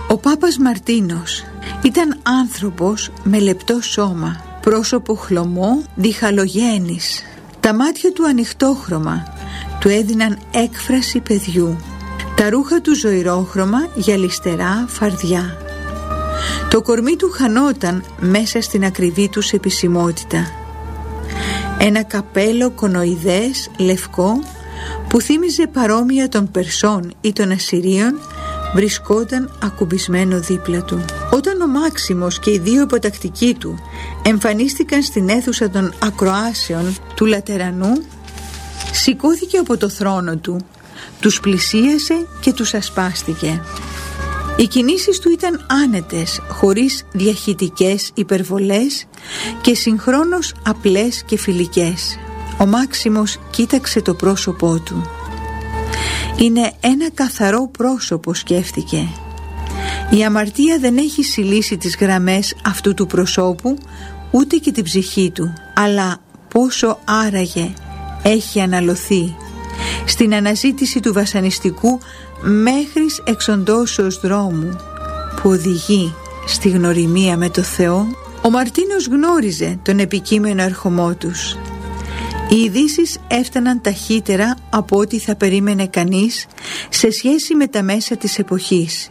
Ο Πάπας Μαρτίνος ήταν άνθρωπος με λεπτό σώμα, πρόσωπο χλωμό, διχαλογένης. Τα μάτια του ανοιχτόχρωμα του έδιναν έκφραση παιδιού. Τα ρούχα του ζωηρόχρωμα, γυαλιστερά, φαρδιά. Το κορμί του χανόταν μέσα στην ακριβή τους επισημότητα. Ένα καπέλο κονοειδές, λευκό, που θύμιζε παρόμοια των Περσών ή των Ασσυρίων, βρισκόταν ακουμπισμένο δίπλα του. Όταν ο Μάξιμος και οι δύο υποτακτικοί του εμφανίστηκαν στην αίθουσα των ακροάσεων του Λατερανού, σηκώθηκε από το θρόνο του, τους πλησίασε και τους ασπάστηκε. Οι κινήσεις του ήταν άνετες, χωρίς διαχυτικές υπερβολές και συγχρόνως απλές και φιλικές. Ο Μάξιμος κοίταξε το πρόσωπό του. «Είναι ένα καθαρό πρόσωπο», σκέφτηκε. «Η αμαρτία δεν έχει συλλήσει τις γραμμές αυτού του προσώπου, ούτε και την ψυχή του. Αλλά πόσο άραγε έχει αναλωθεί στην αναζήτηση του βασανιστικού μέχρις εξοντώσεως δρόμου που οδηγεί στη γνωριμία με το Θεό». Ο Μαρτίνος γνώριζε τον επικείμενο ερχομό τους. Οι ειδήσεις έφταναν ταχύτερα από ό,τι θα περίμενε κανείς σε σχέση με τα μέσα της εποχής.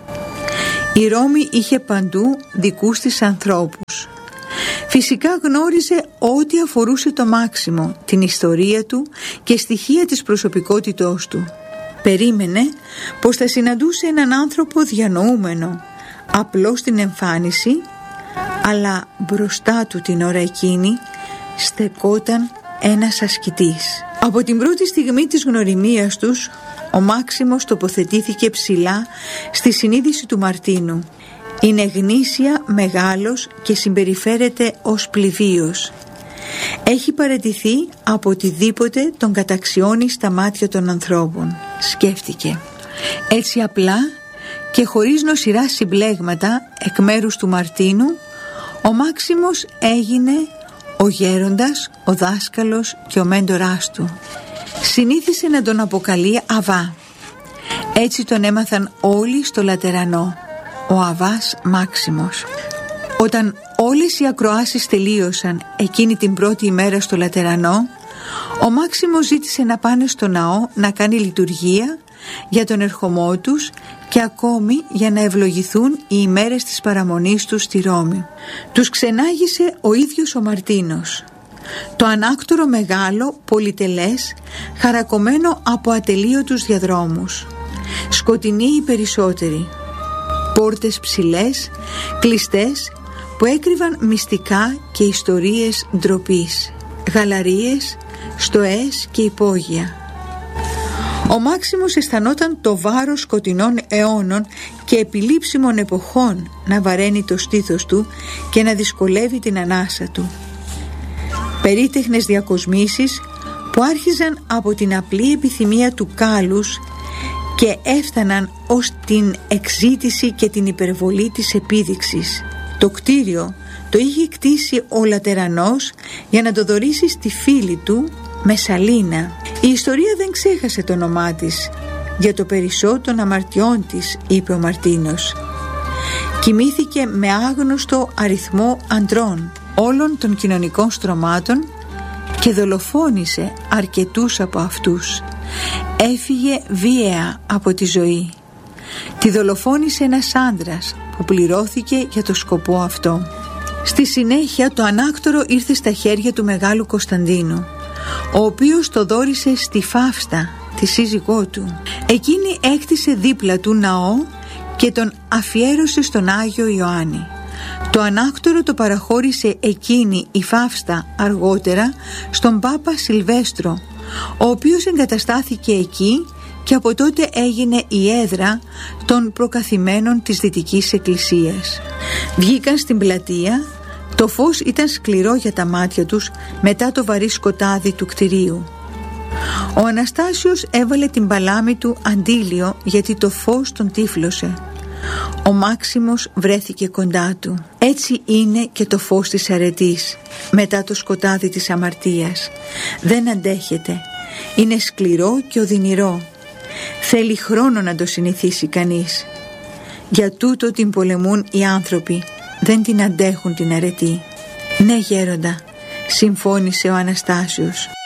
Η Ρώμη είχε παντού δικούς της ανθρώπους. Φυσικά γνώριζε ό,τι αφορούσε το Μάξιμο, την ιστορία του και στοιχεία της προσωπικότητός του. Περίμενε πως θα συναντούσε έναν άνθρωπο διανοούμενο, απλό στην εμφάνιση, αλλά μπροστά του την ώρα εκείνη στεκόταν ένας ασκητής. Από την πρώτη στιγμή της γνωριμίας τους, ο Μάξιμος τοποθετήθηκε ψηλά στη συνείδηση του Μαρτίνου. Είναι γνήσια μεγάλος και συμπεριφέρεται ως πληβίος. Έχει παραιτηθεί από οτιδήποτε τον καταξιώνει στα μάτια των ανθρώπων, σκέφτηκε. Έτσι απλά και χωρίς νοσηρά συμπλέγματα εκ μέρους του Μαρτίνου, ο Μάξιμος έγινε ο γέροντας, ο δάσκαλος και ο μέντοράς του. Συνήθισε να τον αποκαλεί Αβά. Έτσι τον έμαθαν όλοι στο Λατερανό, ο Αβάς Μάξιμος. Όταν όλες οι ακροάσεις τελείωσαν εκείνη την πρώτη ημέρα στο Λατερανό, ο Μάξιμος ζήτησε να πάνε στο ναό να κάνει λειτουργία για τον ερχομό τους και ακόμη για να ευλογηθούν οι ημέρες της παραμονής τους στη Ρώμη. Τους ξενάγησε ο ίδιος ο Μαρτίνος. Το ανάκτορο μεγάλο, πολυτελές, χαρακωμένο από ατελείωτους διαδρόμους. Σκοτεινοί οι περισσότεροι. Πόρτες ψηλές, κλειστές, που έκρυβαν μυστικά και ιστορίες ντροπής. Γαλαρίες, στοές και υπόγεια. Ο Μάξιμος αισθανόταν το βάρος σκοτεινών αιώνων και επιλήψιμων εποχών να βαραίνει το στήθος του και να δυσκολεύει την ανάσα του. Περίτεχνες διακοσμήσεις που άρχιζαν από την απλή επιθυμία του κάλους και έφταναν ως την εξζήτηση και την υπερβολή της επίδειξης. Το κτίριο το είχε κτίσει ο Λατερανός για να το δωρήσει στη φίλη του Μεσσαλίνα. Η ιστορία δεν ξέχασε το όνομά της. «Για το περισσό των αμαρτιών της», είπε ο Μαρτίνος. Κοιμήθηκε με άγνωστο αριθμό αντρών όλων των κοινωνικών στρωμάτων και δολοφόνησε αρκετούς από αυτούς. Έφυγε βίαια από τη ζωή. Τη δολοφόνησε ένας άντρας που πληρώθηκε για το σκοπό αυτό. Στη συνέχεια το ανάκτορο ήρθε στα χέρια του Μεγάλου Κωνσταντίνου, ο οποίος το δώρισε στη Φαύστα, τη σύζυγό του. Εκείνη έκτισε δίπλα του ναό και τον αφιέρωσε στον Άγιο Ιωάννη. Το ανάκτορο το παραχώρησε εκείνη η Φαύστα αργότερα στον Πάπα Σιλβέστρο, ο οποίος εγκαταστάθηκε εκεί και από τότε έγινε η έδρα των προκαθημένων της Δυτικής Εκκλησίας. Βγήκαν στην πλατεία. Το φως ήταν σκληρό για τα μάτια τους μετά το βαρύ σκοτάδι του κτηρίου. Ο Αναστάσιος έβαλε την παλάμη του αντίλιο γιατί το φως τον τύφλωσε. Ο Μάξιμος βρέθηκε κοντά του. Έτσι είναι και το φως της αρετής μετά το σκοτάδι της αμαρτίας. Δεν αντέχεται. Είναι σκληρό και οδυνηρό. Θέλει χρόνο να το συνηθίσει κανείς. Για τούτο την πολεμούν οι άνθρωποι, δεν την αντέχουν την αρετή. Ναι γέροντα, συμφώνησε ο Αναστάσιος.